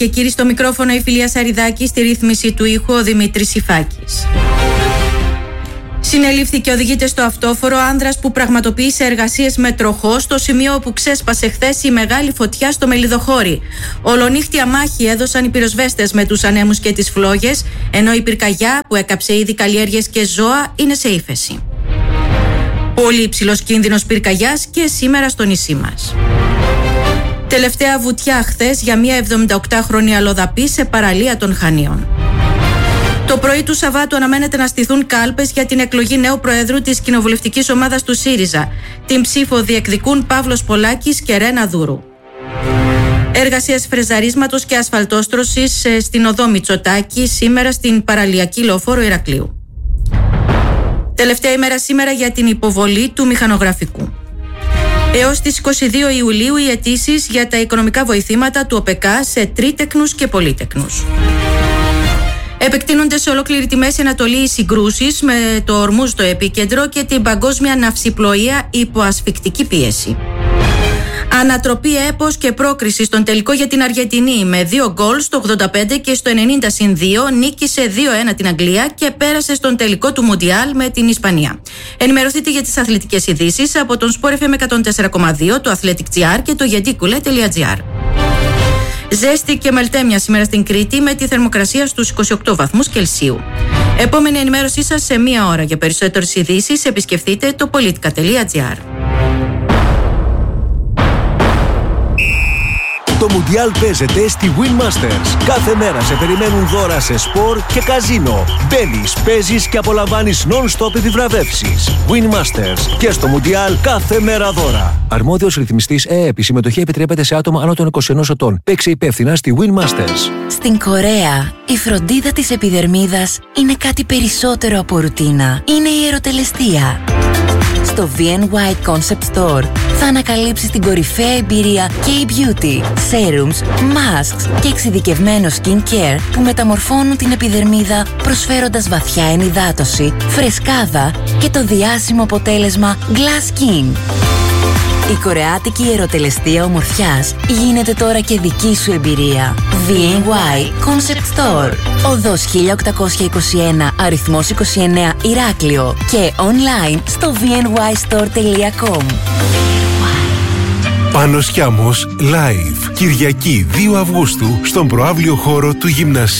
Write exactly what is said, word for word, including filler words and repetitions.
και κύριοι, στο μικρόφωνο η Φιλία Σαριδάκη, στη ρύθμιση του ήχου ο Δημήτρης Υφάκης. Συνελήφθη και οδηγείται στο αυτόφορο άνδρας που πραγματοποίησε εργασίες με τροχό στο σημείο όπου ξέσπασε χθες η μεγάλη φωτιά στο Μελιδοχώρι. Ολονύχτια μάχη έδωσαν οι πυροσβέστες με τους ανέμους και τις φλόγες, ενώ η πυρκαγιά που έκαψε ήδη καλλιέργειες και ζώα είναι σε ύφεση. Πολύ υψηλός κίνδυνος πυρκαγιάς και σήμερα στο νησί μας. Τελευταία βουτιά χθες για μια εβδομηνταοκτάχρονη αλλοδαπή σε παραλία των Χανίων. Το πρωί του Σαββάτου αναμένεται να στηθούν κάλπες για την εκλογή νέου Προέδρου της κοινοβουλευτικής ομάδας του ΣΥΡΙΖΑ. Την ψήφο διεκδικούν Παύλος Πολάκης και Ρένα Δούρου. Εργασίες φρεζαρίσματος και ασφαλτόστρωσης στην οδό Μητσοτάκη σήμερα στην παραλιακή λεωφόρο Ηρακλείου. Τελευταία ημέρα σήμερα για την υποβολή του μηχανογραφικού. Έως τις είκοσι δύο Ιουλίου οι αιτήσεις για τα οικονομικά βοηθήματα του ΟΠΕΚΑ σε τρίτεκνους και πολύτεκνους. Επεκτείνονται σε ολόκληρη τη Μέση Ανατολή οι συγκρούσεις με το Ορμούζ στο επίκεντρο και την παγκόσμια ναυσιπλοεία υπό ασφυκτική πίεση. Ανατροπή έπος και πρόκριση στον τελικό για την Αργεντινή με δύο γκολ στο ογδόντα πέντε και στο ενενήντα συν δύο νίκησε δύο ένα την Αγγλία και πέρασε στον τελικό του Μουντιάλ με την Ισπανία. Ενημερωθείτε για τις αθλητικές ειδήσεις από τον Sport εφ εμ εκατόν τέσσερα κόμμα δύο, το Athletic τζι αρ και το γεντίκουλε τελεία τζι αρ. Ζέστη και μελτέμια σήμερα στην Κρήτη με τη θερμοκρασία στους είκοσι οκτώ βαθμούς Κελσίου. Επόμενη ενημέρωσή σας σε μία ώρα. Για περισσότερες ειδήσεις επισκεφτείτε το politica τελεία τζι αρ. Το Μουντιάλ παίζεται στη Win Masters. Κάθε μέρα σε περιμένουν δώρα σε σπορ και καζίνο. Μπαίνεις, παίζεις και απολαμβάνεις non-stop επιβραβεύσεις. Win Masters. Και στο Μουντιάλ κάθε μέρα δώρα. Αρμόδιος ρυθμιστής ΕΕΠ. Η συμμετοχή επιτρέπεται σε άτομα άνω των είκοσι ενός ετών. Παίξε υπεύθυνα στη Win Masters. Στην Κορέα, η φροντίδα της επιδερμίδας είναι κάτι περισσότερο από ρουτίνα. Είναι η ερωτελεστία. Στο βι εν γουάι Concept Store θα ανακαλύψεις την κορυφαία εμπειρία K-Beauty, serums, masks και εξειδικευμένο skincare που μεταμορφώνουν την επιδερμίδα προσφέροντας βαθιά ενυδάτωση, φρεσκάδα και το διάσημο αποτέλεσμα Glass Skin. Η κορεάτικη ερωτελεστία ομορφιάς γίνεται τώρα και δική σου εμπειρία. βι εν γουάι Concept Store. Οδός χίλια οκτακόσια είκοσι ένα, αριθμός είκοσι εννέα, Ηράκλειο και online στο βι εν γουάι στορ τελεία κομ. Πάνος Χιάμος Live. Κυριακή δύο Αυγούστου στον προαύλιο χώρο του Γυμνασίου